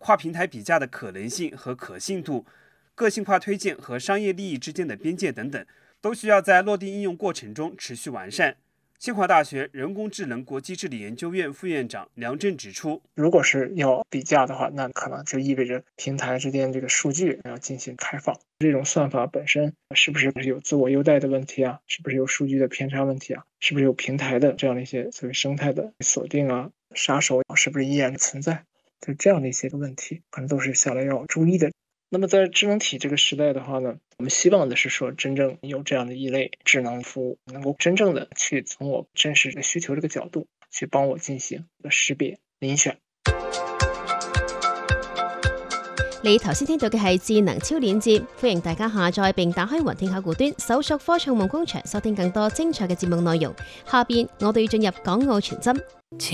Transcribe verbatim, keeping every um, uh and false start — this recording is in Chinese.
跨平台比价的可能性和可信度、个性化推荐和商业利益之间的边界等等，都需要在落地应用过程中持续完善。清华大学人工智能国际治理研究院副院长梁振指出， 如果是要比价的话，那可能就意味着平台之间这个数据要进行开放，这种算法本身是不是有自我优待的问题啊？是不是有数据的偏差问题啊？是不是有平台的这样的一些所谓生态的锁定啊？杀手是不是依然存在？就这样的一些问题，可能都是下来要注意的。那么在智能体这个时代的话呢，我们希望的是说，真正有这样的一类智能服務，能夠真正的去從我真實的需求這個角度，去幫我進行識別遴選。 你頭先聽到嘅係智能超鏈接，歡迎大家下載並打開雲聽客戶端，搜索科創夢工場，收聽更多精彩嘅節目內容。下邊我哋要進入港澳傳真。